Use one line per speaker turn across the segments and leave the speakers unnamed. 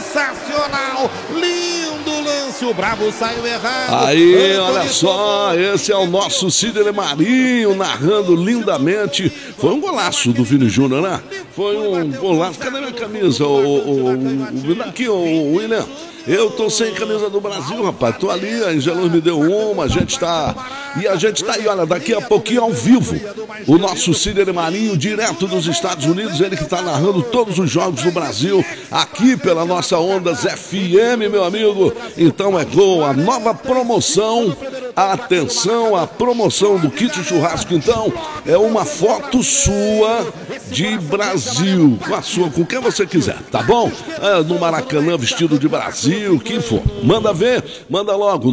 sensacional, lindo lance, o Bravo saiu errado.
Aí, olha só, esse é o nosso Sidney Marinho narrando lindamente. Foi um golaço do Vini Júnior, né? Foi um golaço. Cadê minha camisa? Aqui, o William. Eu tô sem camisa do Brasil, rapaz. Tô ali, a Angelus me deu uma, a gente tá aí, olha, daqui a pouquinho ao vivo. O nosso Sidney Marinho, direto dos Estados Unidos, ele que tá narrando todos os jogos do Brasil, aqui pela nossa Ondas FM, meu amigo. Então é gol, a nova promoção. Atenção, a promoção do kit churrasco, então, é uma foto sua de Brasil, com quem você quiser, tá bom? No Maracanã, vestido de Brasil, quem for. Manda ver, manda logo,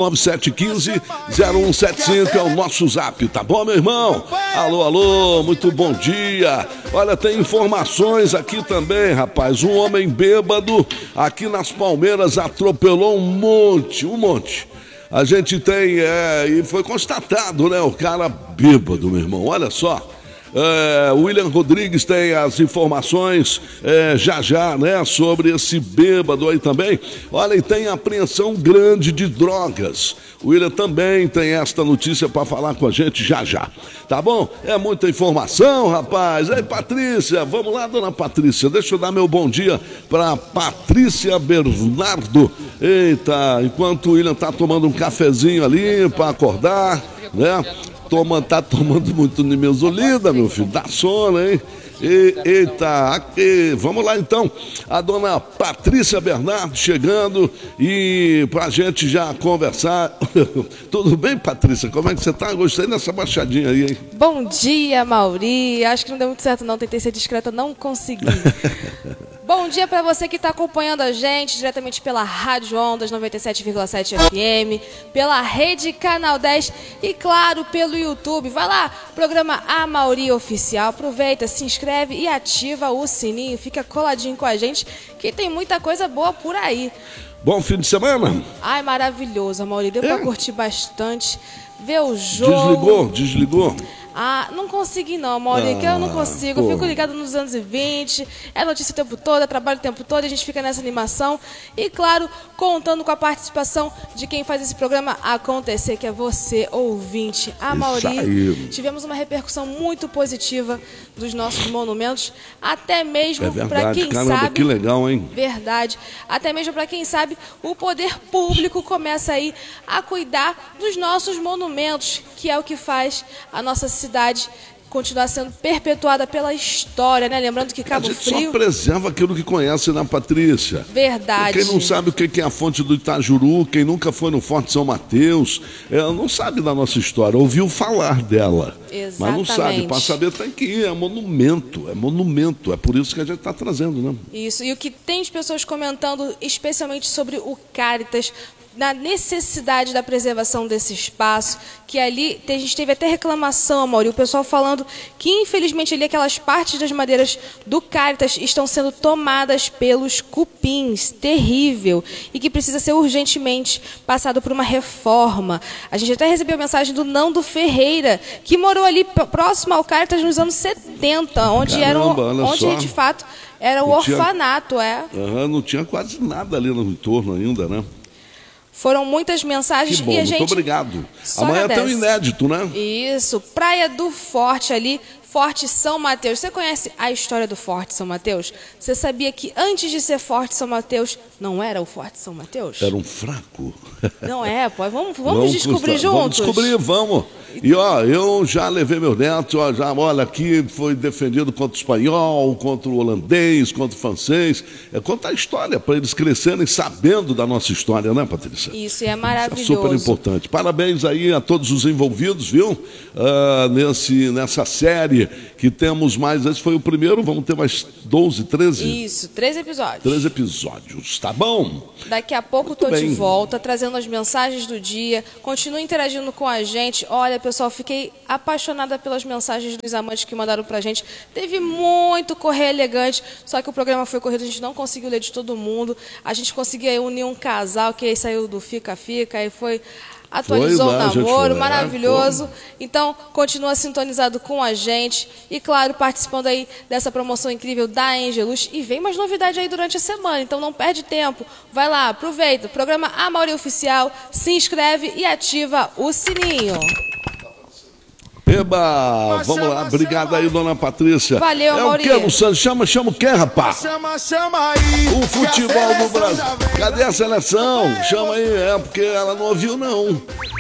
99715-0175 é o nosso zap, tá bom, meu irmão? Alô, alô, muito bom dia. Olha, tem informações aqui também, rapaz. Um homem bêbado aqui nas Palmeiras atropelou um monte. A gente tem, e foi constatado, né, o cara bêbado, meu irmão, olha só. O William Rodrigues tem as informações já, né, sobre esse bêbado aí também. Olha, e tem apreensão grande de drogas. O William também tem esta notícia para falar com a gente já. Tá bom? É muita informação, rapaz. Ei, Patrícia, vamos lá, dona Patrícia. Deixa eu dar meu bom dia para Patrícia Bernardo. Eita, enquanto o William tá tomando um cafezinho ali para acordar, né? Tá tomando muito nimesulida, meu filho, dá sono, hein? Eita, vamos lá então, a dona Patrícia Bernardo chegando e pra gente já conversar. Tudo bem, Patrícia? Como é que você tá? Gostei dessa baixadinha aí, hein?
Bom dia, Mauri. Acho que não deu muito certo não, tentei ser discreta, não consegui. Bom dia para você que está acompanhando a gente diretamente pela Rádio Ondas 97,7 FM, pela Rede Canal 10 e, claro, pelo YouTube. Vai lá, programa A Mauri Oficial. Aproveita, se inscreve e ativa o sininho. Fica coladinho com a gente que tem muita coisa boa por aí.
Bom fim de semana?
Ai, maravilhoso, Mauri. Deu para curtir bastante, ver o jogo.
Desligou?
Ah, não consegui não, Mauri, que eu não consigo, eu fico ligado nos anos 20, é notícia o tempo todo, é trabalho o tempo todo, a gente fica nessa animação e, claro, contando com a participação de quem faz esse programa acontecer, que é você, ouvinte. Mauri, tivemos uma repercussão muito positiva dos nossos monumentos, até mesmo para quem sabe...
Que legal, hein?
Verdade. Até mesmo para quem sabe, o poder público começa aí a cuidar dos nossos monumentos, que é o que faz a nossa cidade continuar sendo perpetuada pela história, né? Lembrando que Cabo Frio...
A gente só preserva aquilo que conhece, né, Patrícia?
Verdade.
Quem não sabe o que é a fonte do Itajuru, quem nunca foi no Forte São Mateus, não sabe da nossa história, ouviu falar dela.
Exatamente.
Mas não sabe, para saber tem que ir, é monumento, é por isso que a gente está trazendo, né?
Isso, e o que tem de pessoas comentando, especialmente sobre o Cáritas, na necessidade da preservação desse espaço, que ali a gente teve até reclamação, Mauri, o pessoal falando que infelizmente ali aquelas partes das madeiras do Cáritas estão sendo tomadas pelos cupins, terrível, e que precisa ser urgentemente passado por uma reforma. A gente até recebeu a mensagem do Nando Ferreira, que morou ali próximo ao Cáritas nos anos 70, onde de fato era o orfanato,
não tinha quase nada ali no entorno ainda, né?
Foram muitas mensagens
que bom,
e a gente...
muito obrigado. Amanhã tem um inédito, né?
Isso, Praia do Forte ali, Forte São Mateus. Você conhece a história do Forte São Mateus? Você sabia que antes de ser Forte São Mateus, não era o Forte São Mateus?
Era um fraco.
Não é, pô. Vamos descobrir juntos?
Vamos descobrir, vamos. E eu já levei meu neto, olha, aqui foi defendido contra o espanhol, contra o holandês, contra o francês. Conta a história, para eles crescerem sabendo da nossa história, né, Patrícia?
Isso, é maravilhoso.
Isso é super importante. Parabéns aí a todos os envolvidos, viu? Nessa série que temos mais, esse foi o primeiro, vamos ter mais 12, 13?
Isso, 13 episódios.
13 episódios, tá bom?
Daqui a pouco estou de volta, trazendo as mensagens do dia. Continue interagindo com a gente. Olha, pessoal, fiquei apaixonada pelas mensagens dos amantes que mandaram pra gente. Teve muito correio elegante, só que o programa foi corrido, a gente não conseguiu ler de todo mundo. A gente conseguia unir um casal que aí saiu do fica-fica, aí foi atualizou o
Foi lá, gente,
namoro,
foi.
maravilhoso. Então, continua sintonizado com a gente e, claro, participando aí dessa promoção incrível da Angelus. E vem mais novidade aí durante a semana, então não perde tempo. Vai lá, aproveita, programa Amaury Oficial, se inscreve e ativa o sininho.
Eba, vamos lá, obrigado aí, dona Patrícia.
Valeu,
Amaury. É o que, Luciano? Chama o que, rapaz?
Chama aí.
O futebol do Brasil. Cadê a seleção? Chama aí, porque ela não ouviu, não.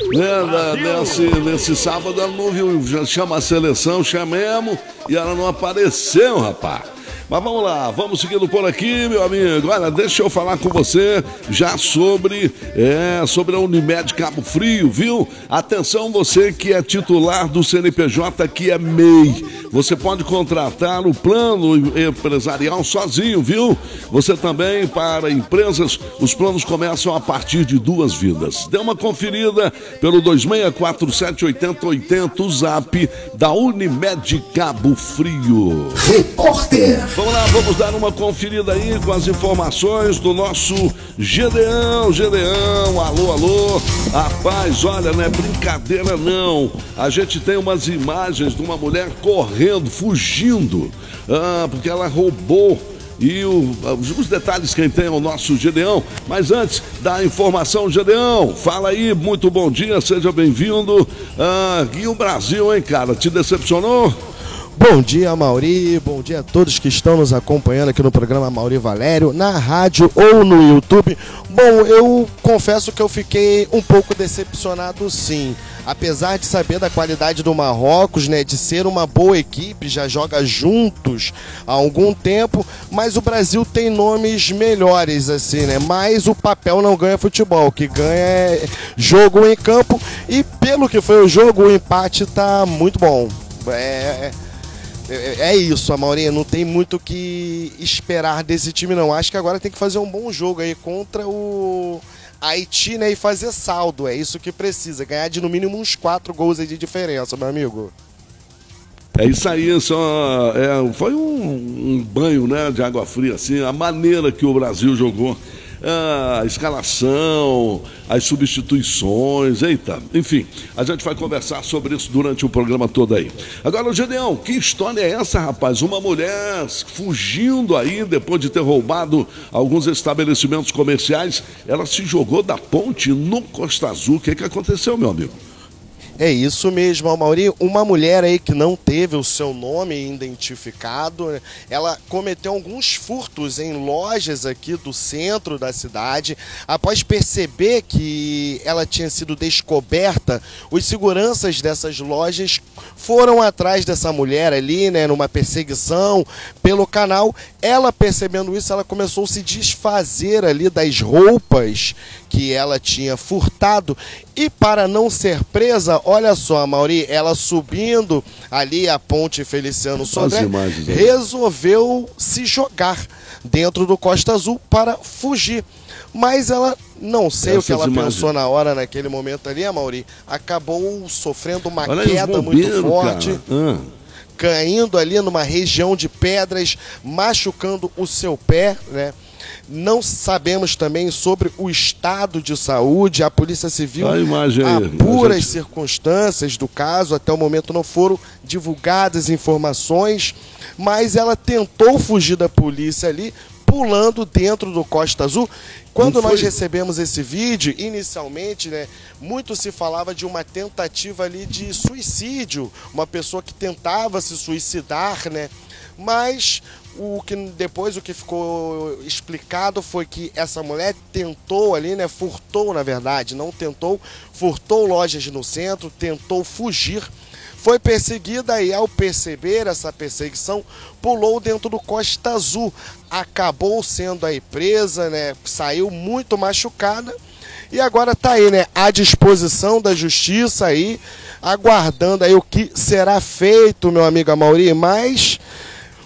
Nesse sábado ela não ouviu. Já chama a seleção, chamemos, e ela não apareceu, rapaz. Mas vamos lá, vamos seguindo por aqui, meu amigo. Olha, deixa eu falar com você já sobre a Unimed Cabo Frio, viu? Atenção, você que é titular do CNPJ, que é MEI. Você pode contratar o plano empresarial sozinho, viu? Você também, para empresas, os planos começam a partir de 2 vidas. Dê uma conferida pelo 26478080, o zap da Unimed Cabo Frio.
Repórter.
Vamos lá, vamos dar uma conferida aí com as informações do nosso Gedeão, alô, rapaz, olha, não é brincadeira não, a gente tem umas imagens de uma mulher correndo, fugindo, porque ela roubou. E os detalhes quem tem é o nosso Gedeão. Mas antes da informação, Gedeão, fala aí, muito bom dia, seja bem-vindo. E o Brasil, hein, cara, te decepcionou?
Bom dia, Amaury. Bom dia a todos que estão nos acompanhando aqui no programa Amaury Valério, na rádio ou no YouTube. Bom, eu confesso que eu fiquei um pouco decepcionado, sim. Apesar de saber da qualidade do Marrocos, né, de ser uma boa equipe, já joga juntos há algum tempo, mas o Brasil tem nomes melhores, assim, né? Mas o papel não ganha futebol, o que ganha é jogo em campo. E pelo que foi o jogo, o empate tá muito bom. É isso, Amaury, não tem muito o que esperar desse time, não. Acho que agora tem que fazer um bom jogo aí contra o Haiti, né, e fazer saldo. É isso que precisa, ganhar de no mínimo uns 4 gols aí de diferença, meu amigo.
É isso aí, foi um banho, né, de água fria, assim, a maneira que o Brasil jogou. A escalação, as substituições, eita, enfim, a gente vai conversar sobre isso durante o programa todo aí. Agora, Gedeão, que história é essa, rapaz? Uma mulher fugindo aí, depois de ter roubado alguns estabelecimentos comerciais, ela se jogou da ponte no Costa Azul. O que aconteceu, meu amigo?
É isso mesmo, Amaury. Uma mulher aí que não teve o seu nome identificado, né? Ela cometeu alguns furtos em lojas aqui do centro da cidade. Após perceber que ela tinha sido descoberta, os seguranças dessas lojas foram atrás dessa mulher ali, né, numa perseguição pelo canal. Ela, percebendo isso, ela começou a se desfazer ali das roupas que ela tinha furtado. E para não ser presa, olha só, Amaury, ela subindo ali a ponte Feliciano Sodré, resolveu se jogar dentro do Costa Azul para fugir. Mas ela, não sei o que ela pensou na hora, naquele momento ali, Amaury, acabou sofrendo uma queda muito forte, caindo ali numa região de pedras, machucando o seu pé, né? Não sabemos também sobre o estado de saúde. A Polícia Civil apura as circunstâncias do caso. Até o momento não foram divulgadas informações, mas ela tentou fugir da polícia ali, pulando dentro do Costa Azul. Quando nós recebemos esse vídeo, inicialmente, né, muito se falava de uma tentativa ali de suicídio, uma pessoa que tentava se suicidar, né? Mas o que ficou explicado foi que essa mulher tentou ali, né, furtou, na verdade, não tentou, furtou lojas no centro, tentou fugir, foi perseguida e, ao perceber essa perseguição, pulou dentro do Costa Azul, acabou sendo aí presa, né, saiu muito machucada e agora tá aí, né, à disposição da justiça aí, aguardando aí o que será feito, meu amigo Amaury, mas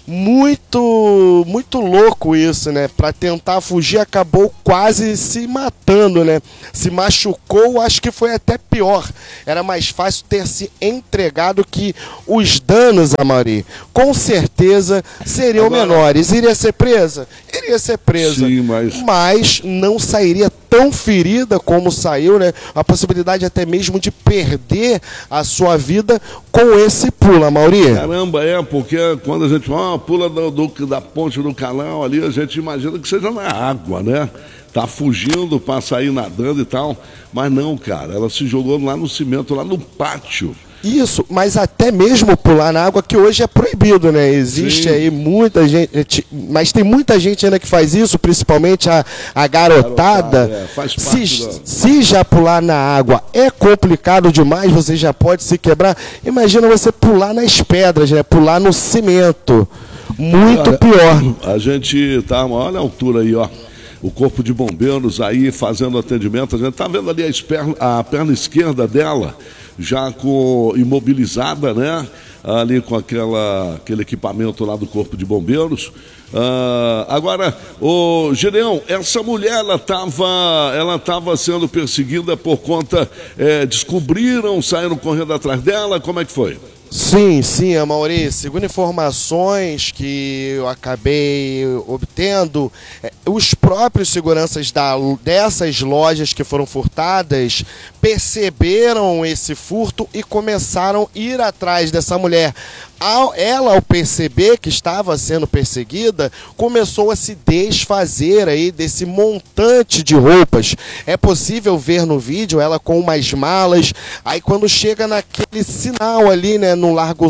Muito louco isso, né? Para tentar fugir, acabou quase se matando, né? Se machucou, acho que foi até pior. Era mais fácil ter se entregado, que os danos, Amaury, com certeza seriam menores. Iria ser presa? Iria ser presa.
Sim,
mas não sairia tão ferida como saiu, né? A possibilidade até mesmo de perder a sua vida com esse pulo, Amaury.
Caramba, porque quando a gente pula da ponte do canal ali, a gente imagina que seja na água, né? Tá fugindo para sair nadando e tal, mas não, cara, ela se jogou lá no cimento, lá no pátio.
Isso, mas até mesmo pular na água, que hoje é proibido, né? Existe
Sim.
aí muita gente, mas tem muita gente ainda que faz isso, principalmente a garotada.
Faz parte
se já pular na água é complicado demais, você já pode se quebrar. Imagina você pular nas pedras, né? Pular no cimento. Muito pior.
A gente tá, olha a altura aí, ó. O corpo de bombeiros aí fazendo atendimento. A gente tá vendo ali a perna esquerda dela já imobilizada, né? Ali com aquele equipamento lá do corpo de bombeiros. Agora, ô Gideão, essa mulher, ela tava sendo perseguida por conta, descobriram, saíram correndo atrás dela, como é que foi?
Sim, Amaury, segundo informações que eu acabei obtendo, os próprios seguranças dessas lojas que foram furtadas perceberam esse furto e começaram a ir atrás dessa mulher. Ela, ao perceber que estava sendo perseguida, começou a se desfazer aí desse montante de roupas. É possível ver no vídeo ela com umas malas. Aí quando chega naquele sinal ali, né, no Largo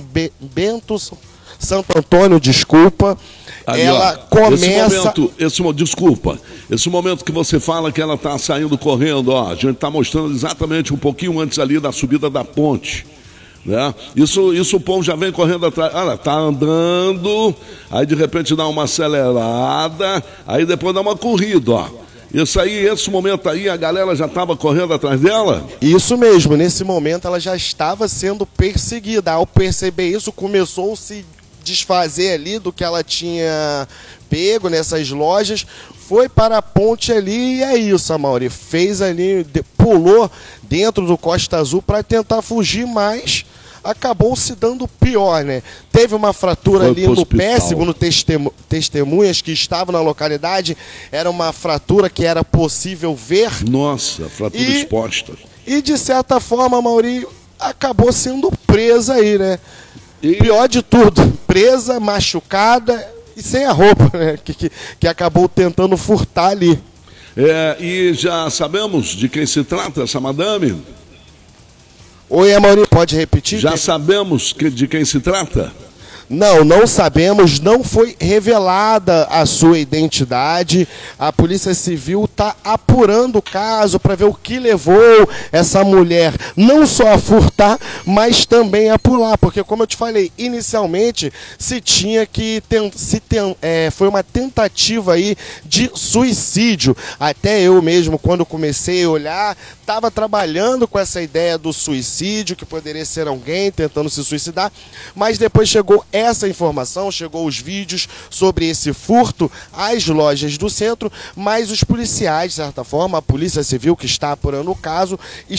Santo Antônio, desculpa,
ali,
ela começa...
Esse momento que você fala que ela está saindo correndo, ó, a gente está mostrando exatamente um pouquinho antes ali da subida da ponte. Né? Isso o povo já vem correndo atrás. Ela tá andando, aí de repente dá uma acelerada, aí depois dá uma corrida, ó. Esse momento aí, a galera já estava correndo atrás dela?
Isso mesmo, nesse momento ela já estava sendo perseguida. Ao perceber isso, começou a se desfazer ali do que ela tinha pego nessas lojas, foi para a ponte ali e é isso, Amaury. Fez ali, pulou dentro do Costa Azul para tentar fugir, mas acabou se dando pior, né? Teve uma fratura ali no pé, segundo testemunhas que estavam na localidade, era uma fratura que era possível ver.
Nossa, fratura exposta.
E de certa forma, Amaury, acabou sendo presa aí, né? Pior de tudo, presa, machucada e sem a roupa, né? Que acabou tentando furtar ali.
E já sabemos de quem se trata essa madame?
Oi, Amaury, pode repetir?
Já sabemos de quem se trata?
Não sabemos, não foi revelada a sua identidade. A Polícia Civil está apurando o caso para ver o que levou essa mulher não só a furtar, mas também a pular. Porque, como eu te falei, inicialmente se tinha que foi uma tentativa aí de suicídio. Até eu mesmo, quando comecei a olhar, estava trabalhando com essa ideia do suicídio, que poderia ser alguém tentando se suicidar, mas depois chegou essa informação, chegou os vídeos sobre esse furto às lojas do centro, mas os policiais, de certa forma, a Polícia Civil que está apurando o caso,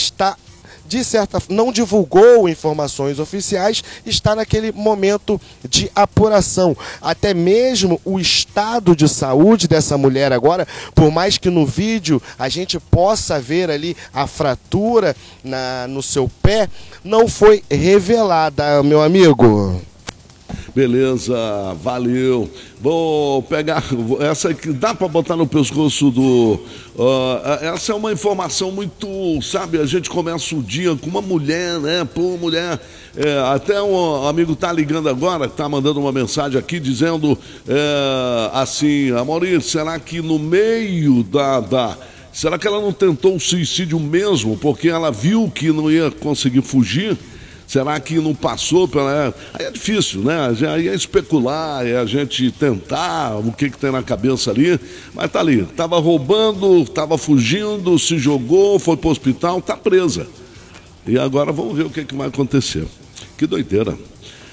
não divulgou informações oficiais, está naquele momento de apuração. Até mesmo o estado de saúde dessa mulher agora, por mais que no vídeo a gente possa ver ali a fratura no seu pé, não foi revelada, meu amigo.
Beleza, valeu. Vou pegar essa aqui, dá para botar no pescoço do... essa é uma informação muito, sabe, a gente começa o dia com uma mulher, né? Pô, mulher, até um amigo tá ligando agora, tá mandando uma mensagem aqui dizendo assim, Amaury, será que no meio será que ela não tentou um suicídio mesmo, porque ela viu que não ia conseguir fugir? Será que não passou pela... Aí é difícil, né? Aí é especular, é a gente tentar o que tem na cabeça ali. Mas tá ali, tava roubando, tava fugindo, se jogou, foi pro hospital, tá presa. E agora vamos ver o que vai acontecer. Que doideira.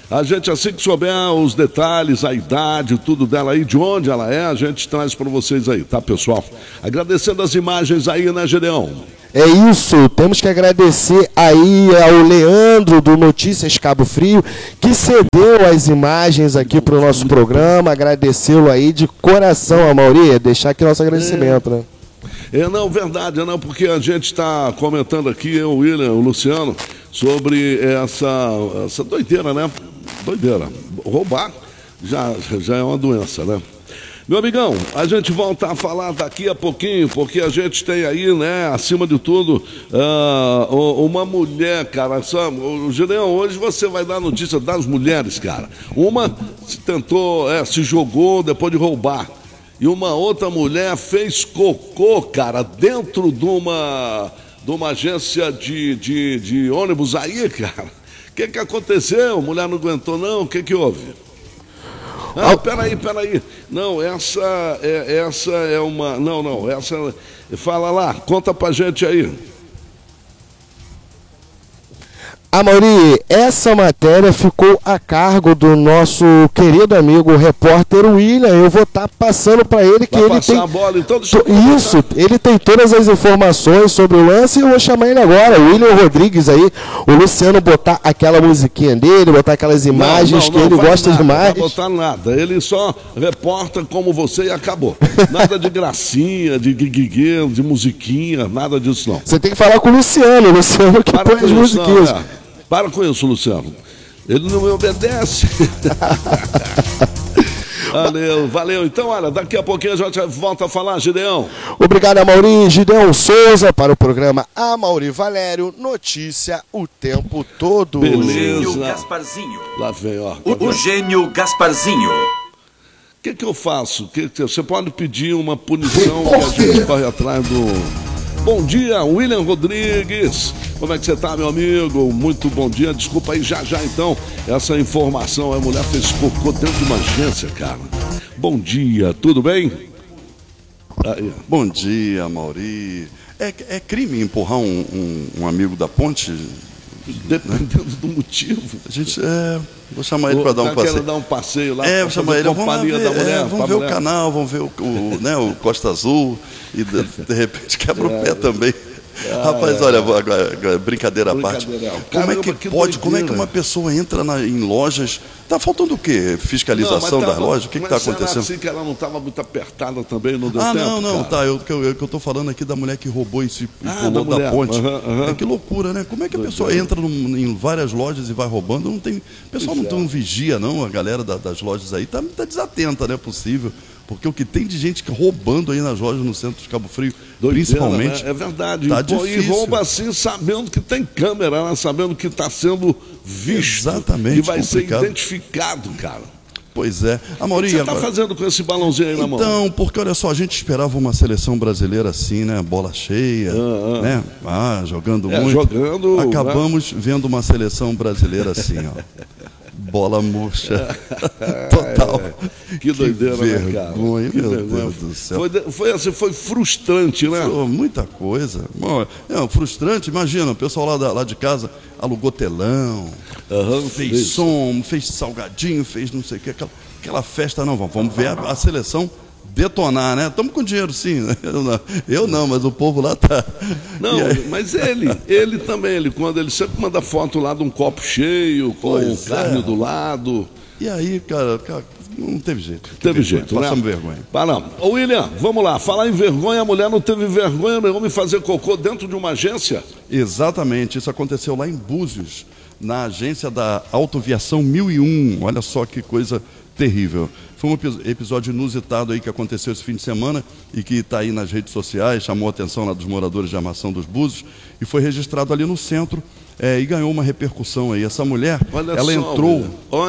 A gente, assim que souber os detalhes, a idade, tudo dela aí, de onde ela é, a gente traz para vocês aí, tá, pessoal? Agradecendo as imagens aí, né, Gedeão?
É isso, temos que agradecer aí ao Leandro do Notícias Cabo Frio, que cedeu as imagens aqui para o nosso programa, agradecê-lo aí de coração, Amaury, deixar aqui nosso agradecimento, né?
Não, verdade, não, porque a gente está comentando aqui, eu, o William, o Luciano, sobre essa doideira, né? Doideira. Roubar já é uma doença, né? Meu amigão, a gente volta a falar daqui a pouquinho, porque a gente tem aí, né, acima de tudo, uma mulher, cara. O Gideão, hoje você vai dar notícia das mulheres, cara. Uma se jogou depois de roubar. E uma outra mulher fez cocô, cara, dentro de uma agência de ônibus aí, cara. O que aconteceu? A mulher não aguentou, não? O que houve? Peraí. Não, essa é uma... Não, essa... Fala lá, conta pra gente aí.
Amaury, essa matéria ficou a cargo do nosso querido amigo repórter William. Eu vou estar passando para ele que ele tem
a bola, então,
isso, ele tem todas as informações sobre o lance e eu vou chamar ele agora, o William Rodrigues aí, o Luciano botar aquela musiquinha dele, botar aquelas imagens que ele gosta demais.
Não vai botar nada, ele só reporta como você e acabou. Nada de gracinha, de guiguiguê, de musiquinha, nada disso não.
Você tem que falar com o Luciano que põe as musiquinhas.
Para com isso, Luciano. Ele não me obedece. Valeu. Então, olha, daqui a pouquinho a gente volta a falar, Gideão.
Obrigado, Amaury. Gideão Souza para o programa Amaury Valério. Notícia o tempo todo.
Beleza.
O gênio Gasparzinho.
Lá vem, ó.
O gênio Gasparzinho.
O que eu faço? Você pode pedir uma punição que a gente corre atrás do... Bom dia, William Rodrigues. Como é que você tá, meu amigo? Muito bom dia. Desculpa aí, já então, essa informação. A mulher fez cocô dentro de uma agência, cara. Bom dia, tudo bem?
Aí. Bom dia, Amaury. É crime empurrar um amigo da ponte?
Dependendo do motivo.
A gente, vou chamar ele para dar um passeio.
Quero dar um passeio lá.
Vou chamar ele. Vamos ver o canal, vamos ver o Costa Azul e de repente quebra o pé também. Rapaz, olha, brincadeira à parte. Como é que pode? Como é que uma pessoa entra em lojas? Tá faltando o quê? Fiscalização das lojas? O que está acontecendo?
Assim que ela não estava muito apertada também, não deu tempo?
Não, tá. Eu estou falando aqui da mulher que roubou e se pulou da ponte. Que loucura, né? Como é que a pessoa entra em várias lojas e vai roubando? O pessoal não tem um vigia, não? A galera das lojas aí tá desatenta, não é possível. Porque o que tem de gente roubando aí nas lojas no centro de Cabo Frio, principalmente.
Né? É verdade.
Tá difícil.
E rouba assim, sabendo que tem câmera, né? Sabendo que está sendo visto.
Exatamente.
E vai
complicado.
ser identificado, cara.
Pois é. Amaury,
o que você está fazendo com esse balãozinho aí na mão?
Então, porque olha só, a gente esperava uma seleção brasileira assim, né? Bola cheia, né? Jogando muito. Acabamos vendo uma seleção brasileira assim, ó. Bola murcha. Total.
Que doideira, né, cara?
Vergonha, meu Deus do céu.
Foi frustrante, né?
Muita coisa. Frustrante, imagina, o pessoal lá de casa alugou telão, fez som, fez salgadinho, fez não sei o que, aquela festa, não, vamos ver a seleção detonar, né? Estamos com dinheiro, sim. Eu não, mas o povo lá tá.
Não, mas ele também, quando ele sempre manda foto lá de um copo cheio, com carne do lado.
E aí, cara, não teve jeito.
Teve jeito, né?
Passamos vergonha.
Paramos. Ô, William, vamos lá. Falar em vergonha, a mulher não teve vergonha nenhuma em fazer cocô dentro de uma agência?
Exatamente. Isso aconteceu lá em Búzios, na agência da Autoviação 1001. Olha só que coisa terrível. Foi um episódio inusitado aí que aconteceu esse fim de semana e que está aí nas redes sociais, chamou a atenção lá dos moradores de Armação dos Búzios e foi registrado ali no centro e ganhou uma repercussão aí. Essa mulher, ela entrou...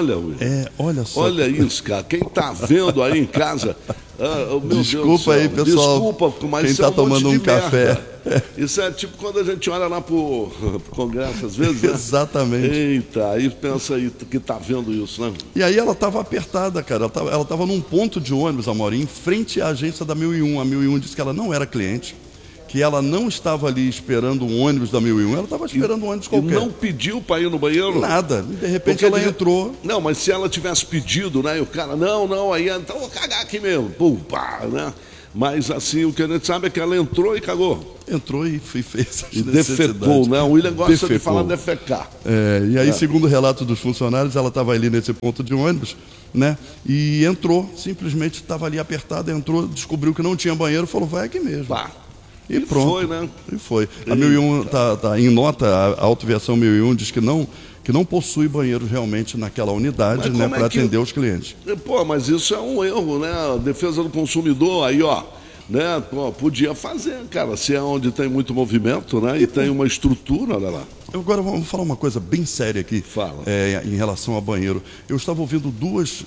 Olha só. Olha isso, cara. Quem está vendo aí em casa...
Desculpa aí, pessoal.
Desculpa, mas
quem está tomando um café.
Isso é tipo quando a gente olha lá pro Congresso, às vezes, né?
Exatamente.
Eita, aí pensa aí que tá vendo isso, né?
E aí ela estava apertada, cara. Ela estava num ponto de ônibus, Amaury, em frente à agência da 1001. A 1001 disse que ela não era cliente, que ela não estava ali esperando um ônibus da 1001, ela estava esperando um ônibus
E
qualquer.
não pediu para ir no banheiro?
Nada. De repente
Porque
ela entrou.
Não, mas se ela tivesse pedido, né? E o cara, não, aí então eu vou cagar aqui mesmo. Pum, pá, né? Mas assim, o que a gente sabe é que ela entrou e cagou.
Entrou e fez as
E
necessidades.
defecou, né? O William gosta de
Defecou.
falar defecar.
E aí, segundo o relato dos funcionários, ela estava ali nesse ponto de ônibus, né? E entrou, simplesmente estava ali apertada, entrou, descobriu que não tinha banheiro, falou, vai aqui mesmo.
Pá.
E pronto.
Foi, né?
E foi. A 1001 tá em nota, a autoviação 1001 diz que não possui banheiros realmente naquela unidade,
Mas
né,
como é
para
que-
atender os clientes.
Pô, mas isso é um erro, né? A defesa do consumidor, aí, ó. Né? Pô, podia fazer, cara, se é onde tem muito movimento, né? E tem uma estrutura, olha lá.
Agora vamos falar uma coisa bem séria aqui.
Fala.
Em relação ao banheiro. Eu estava ouvindo duas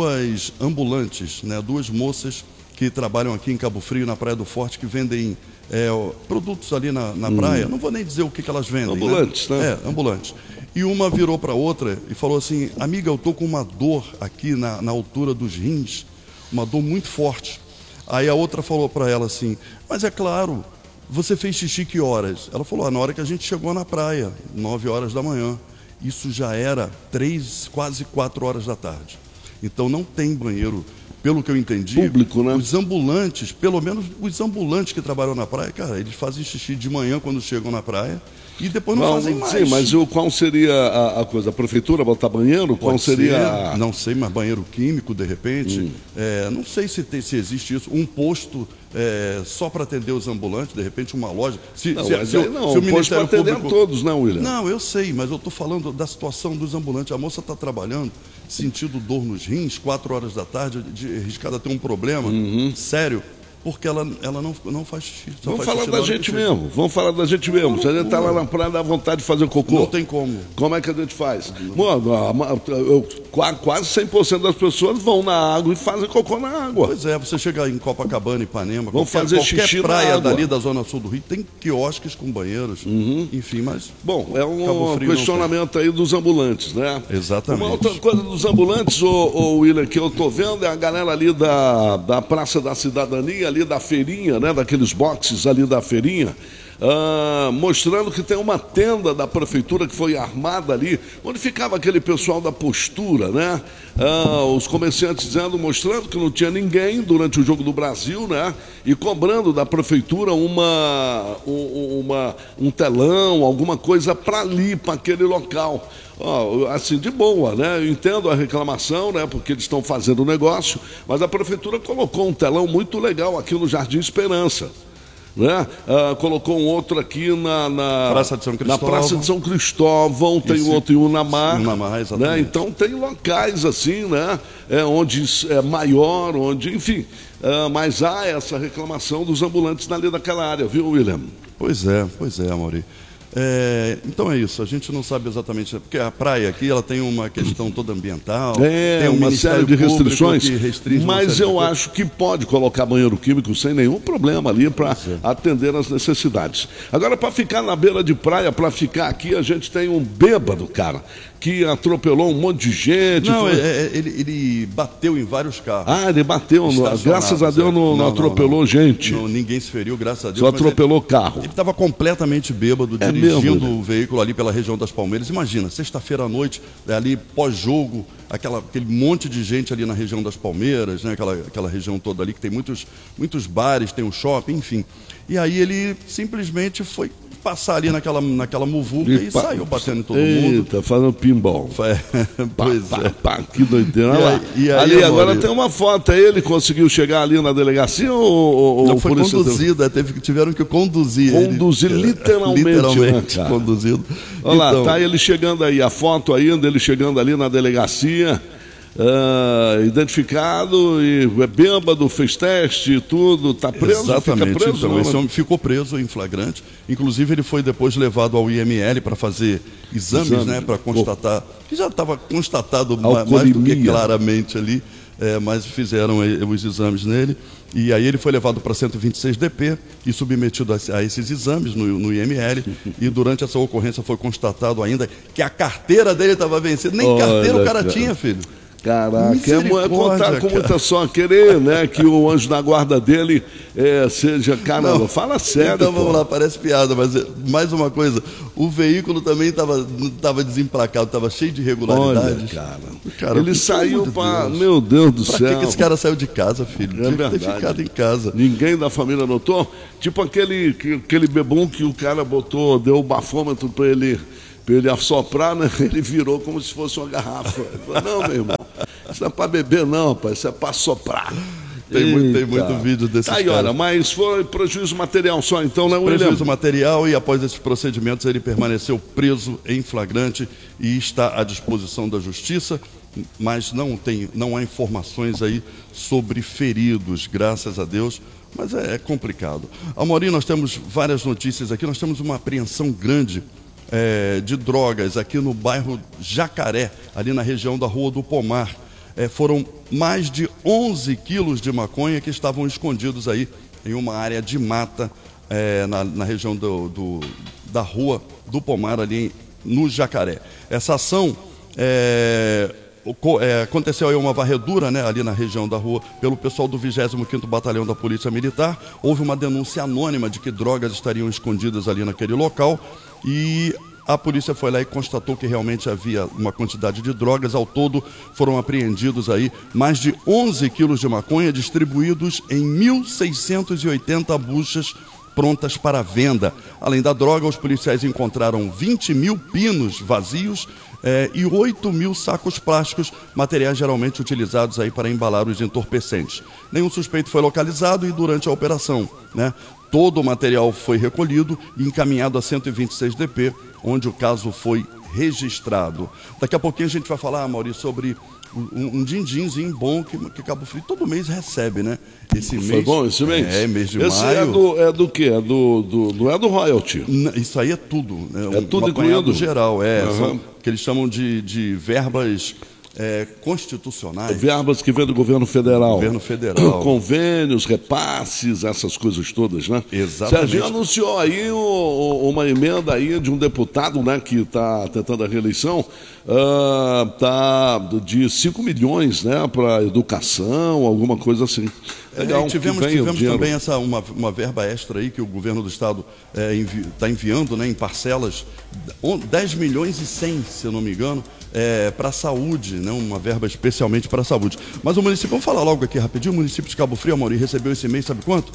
ambulantes, né, duas moças que trabalham aqui em Cabo Frio, na Praia do Forte, que vendem produtos ali na praia. Não vou nem dizer o que elas vendem.
Ambulantes, né?
Ambulantes. E uma virou para outra e falou assim, amiga, eu tô com uma dor aqui na altura dos rins, uma dor muito forte. Aí a outra falou para ela assim, mas é claro, você fez xixi que horas? Ela falou, na hora que a gente chegou na praia, 9 horas da manhã. Isso já era 3, quase 4 horas da tarde. Então não tem banheiro, pelo que eu entendi.
Público, né?
Os ambulantes, pelo menos os ambulantes que trabalham na praia, cara, eles fazem xixi de manhã quando chegam na praia e depois não fazem mais.
Sim, mas qual seria a coisa? A prefeitura botar banheiro? Qual
Pode
seria
ser, não sei, mas banheiro químico, de repente. Não sei se existe isso. Um posto só para atender os ambulantes, de repente uma loja. Se o Ministério
atender
Público...
a todos, não, William?
Não, eu sei, mas eu estou falando da situação dos ambulantes. A moça está trabalhando, sentindo dor nos rins, 4 horas da tarde, arriscada a ter um problema sério. Porque ela não faz xixi.
Vamos falar da gente mesmo. Vamos falar da gente mesmo. Se a gente está lá na praia, dá vontade de fazer cocô.
Não tem como.
Como é que a gente faz? Mano, quase 100% das pessoas vão na água e fazem cocô na água.
Pois é, você chega em Copacabana, Ipanema,
Vamos fazer xixi
qualquer praia
na água.
dali da zona sul do Rio, tem quiosques com banheiros, enfim, mas...
Bom, é
Cabo
um
Frio
questionamento aí dos ambulantes, né?
Exatamente.
Uma outra coisa dos ambulantes, ô William, que eu tô vendo é a galera ali da Praça da Cidadania, ali da feirinha, né? Daqueles boxes ali da feirinha, mostrando que tem uma tenda da prefeitura que foi armada ali, onde ficava aquele pessoal da postura, né? Os comerciantes mostrando que não tinha ninguém durante o Jogo do Brasil, né? E cobrando da prefeitura um telão, alguma coisa para ali, para aquele local. Assim, de boa, né? Eu entendo a reclamação, né? Porque eles estão fazendo o negócio, mas a prefeitura colocou um telão muito legal aqui no Jardim Esperança. Né? Colocou um outro aqui na
Praça de São Cristóvão.
Na Praça de São Cristóvão, tem outro em Unamar.
Exatamente.
Né? Então tem locais assim, né? Onde é maior, onde, enfim. Mas há essa reclamação dos ambulantes ali daquela área, viu, William?
Pois é, Amaury. Então é isso, a gente não sabe exatamente, porque a praia aqui ela tem uma questão toda ambiental, tem
uma série de restrições,
que restringe
mas eu acho que pode colocar banheiro químico sem nenhum problema ali para atender as necessidades. Agora, para ficar na beira de praia, para ficar aqui, a gente tem um bêbado, cara, que atropelou um monte de gente.
Não, ele bateu em vários carros.
Ele bateu, graças a Deus não atropelou gente.
Não, ninguém se feriu, graças a Deus.
Só atropelou carro.
Ele estava completamente bêbado, dirigindo o veículo ali pela região das Palmeiras. Imagina, sexta-feira à noite, ali pós-jogo, aquele monte de gente ali na região das Palmeiras, né? Aquela região toda ali que tem muitos bares, tem um shopping, enfim. E aí ele simplesmente foi passar ali naquela muvuca e saiu batendo em todo mundo.
Eita, fazendo pinball.
Pois é.
Que doideira. Olha lá. Ali agora tem uma foto. Ele conseguiu chegar ali na delegacia ou
não, foi conduzida, tiveram que conduzir.
Conduzir literalmente,
né, conduzido.
Olha lá, tá ele chegando aí, a foto ainda, ele chegando ali na delegacia. Identificado e é bêbado, fez teste e tudo, está preso.
Exatamente,
fica preso,
então esse homem ficou preso em flagrante, inclusive ele foi depois levado ao IML para fazer exames, né, para constatar, que já estava constatado mais do que claramente ali, mas fizeram os exames nele, e aí ele foi levado para 126 DP e submetido a esses exames no IML, e durante essa ocorrência foi constatado ainda que a carteira dele estava vencida, nem carteira o cara tinha, filho.
Caraca, é
Misericórdia,
contar com
cara.
muita sorte, querer, né, que o anjo da guarda dele seja, caramba, fala sério.
Então
pô.
vamos lá, parece piada, mas mais uma coisa, o veículo também estava desemplacado, estava cheio de irregularidades.
Olha, cara,
Cara,
ele
pelo
saiu
amor de
para,
Deus.
meu Deus do
Pra
céu.
que esse cara saiu de casa, filho?
É
Tinha que ter
verdade.
ficado em casa.
Ninguém da família notou? Tipo aquele bebum que o cara deu o bafômetro para ele assoprar, né? Ele virou como se fosse uma garrafa. Ele falou, não, meu irmão, isso não é para beber não, rapaz, isso é para soprar.
Tem muito vídeo desses
Aí,
caras.
olha, mas foi prejuízo material só então, né, William?
Prejuízo material, e após esses procedimentos ele permaneceu preso em flagrante e está à disposição da justiça, mas não há informações aí sobre feridos, graças a Deus, mas é complicado. Amaury, nós temos várias notícias aqui, nós temos uma apreensão grande de drogas aqui no bairro Jacaré, ali na região da Rua do Pomar. Foram mais de 11 quilos de maconha que estavam escondidos aí em uma área de mata na região da Rua do Pomar, ali no Jacaré. Essa ação aconteceu aí uma varredura, né, ali na região da rua pelo pessoal do 25º Batalhão da Polícia Militar. Houve uma denúncia anônima de que drogas estariam escondidas ali naquele local e a polícia foi lá e constatou que realmente havia uma quantidade de drogas. Ao todo foram apreendidos aí mais de 11 quilos de maconha distribuídos em 1.680 buchas prontas para venda. Além da droga, os policiais encontraram 20 mil pinos vazios e 8 mil sacos plásticos, materiais geralmente utilizados aí para embalar os entorpecentes. Nenhum suspeito foi localizado e durante a operação, né, todo o material foi recolhido e encaminhado a 126DP, onde o caso foi registrado. Daqui a pouquinho a gente vai falar, Maurício, sobre um din-dinzinho bom que Cabo Frio todo mês recebe, né? Esse mês.
Foi bom esse mês?
Mês de
esse
maio.
É do quê? Não é do royalty?
Isso aí é tudo. Né?
É tudo incluído?
Geral,
Uhum.
Que eles chamam de verbas constitucionais.
Verbas que vêm do governo federal.
Governo federal.
Convênios, repasses, essas coisas todas, né?
Exatamente.
Serginho anunciou aí uma emenda aí de um deputado, né, que está tentando a reeleição, de 5 milhões, né, para educação, alguma coisa assim. Legal,
tivemos também uma verba extra aí que o governo do estado está enviando, né, em parcelas, 10 milhões e 100, se eu não me engano, para a saúde, né, uma verba especialmente para a saúde. Mas o município, vamos falar logo aqui rapidinho, o município de Cabo Frio, Amaury, recebeu esse mês, sabe quanto?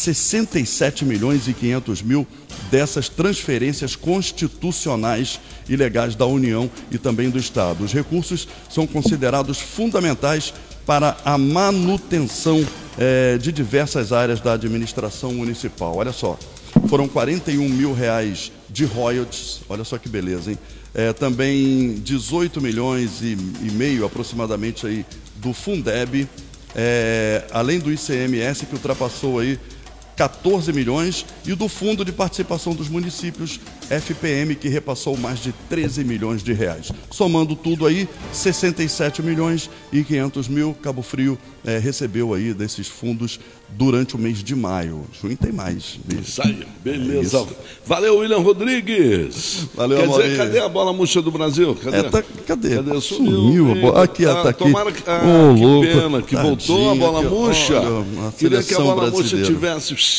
67 milhões e 500 mil dessas transferências constitucionais e legais da União e também do Estado. Os recursos são considerados fundamentais para a manutenção de diversas áreas da administração municipal. Olha só, foram 41 mil reais de royalties, olha só que beleza, hein? Também 18 milhões e meio aproximadamente aí do Fundeb, além do ICMS que ultrapassou aí 14 milhões e do Fundo de Participação dos Municípios, FPM, que repassou mais de 13 milhões de reais. Somando tudo aí, 67 milhões e 500 mil, Cabo Frio recebeu aí desses fundos durante o mês de maio. Junho tem mais.
Isso aí, beleza. Valeu, William Rodrigues.
Valeu,
Quer
Amaury.
dizer, cadê a bola murcha do Brasil? Cadê?
Cadê?
Sumiu
a bola. Aqui, tá aqui.
Tomara que,
louco.
que pena que voltou a bola
Tadinho,
murcha.
olha,
Queria que a bola murcha
brasileira.
tivesse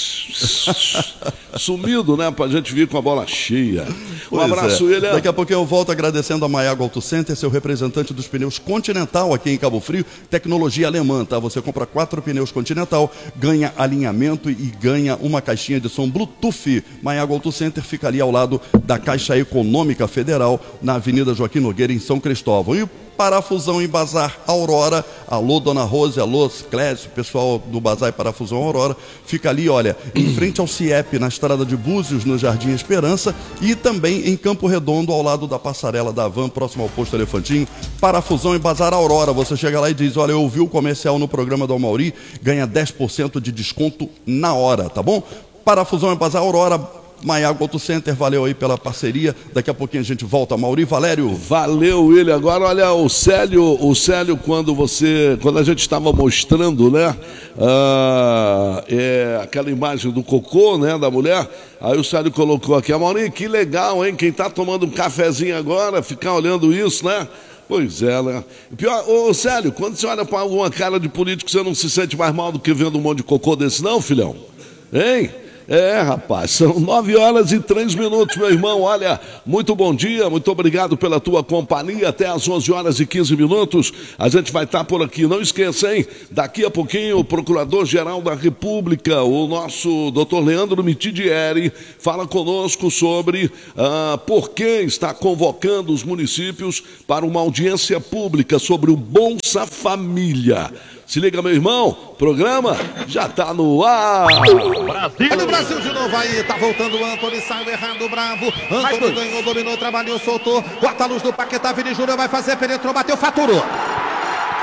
sumido, né? Pra gente vir com a bola cheia. Um
Pois
abraço,
é.
William.
Daqui a pouco eu volto agradecendo a Maiago Auto Center, seu representante dos pneus Continental aqui em Cabo Frio, tecnologia alemã, tá? Você compra 4 pneus Continental, ganha alinhamento e ganha uma caixinha de som Bluetooth. Maiago Auto Center fica ali ao lado da Caixa Econômica Federal, na Avenida Joaquim Nogueira, em São Cristóvão. E Parafusão e Bazar Aurora, alô Dona Rose, alô Clécio, pessoal do Bazar e Parafusão Aurora, fica ali, olha, em frente ao CIEP, na estrada de Búzios, no Jardim Esperança, e também em Campo Redondo, ao lado da passarela da Van, próximo ao posto Elefantinho. Parafusão e Bazar Aurora, você chega lá e diz, olha, eu ouvi o comercial no programa do Amaury, ganha 10% de desconto na hora, tá bom? Parafusão e Bazar Aurora, Maiago Auto Center, valeu aí pela parceria. Daqui a pouquinho a gente volta. Amaury, Valério.
Valeu, William. Agora, olha, o Célio, quando a gente estava mostrando, né, aquela imagem do cocô, né, da mulher, aí o Célio colocou aqui, Amaury, que legal, hein, quem tá tomando um cafezinho agora, ficar olhando isso, né? Pois é, né? Pior, ô Célio, quando você olha para alguma cara de político, você não se sente mais mal do que vendo um monte de cocô desse não, filhão? Hein? É, rapaz, são 9h03, meu irmão. Olha, muito bom dia, muito obrigado pela tua companhia. Até às 11h15. A gente vai estar por aqui. Não esqueça, hein? Daqui a pouquinho, o Procurador-Geral da República, o nosso Dr. Leandro Mitidieri, fala conosco sobre por que está convocando os municípios para uma audiência pública sobre o Bolsa Família. Se liga, meu irmão, programa já tá no ar.
Olha o Brasil de novo aí, tá voltando o Antony, saiu errado, bravo. Antony ganhou, dominou, trabalhou, soltou. Bota a luz do Paquetá, Vini Júnior vai fazer, penetrou, bateu, faturou.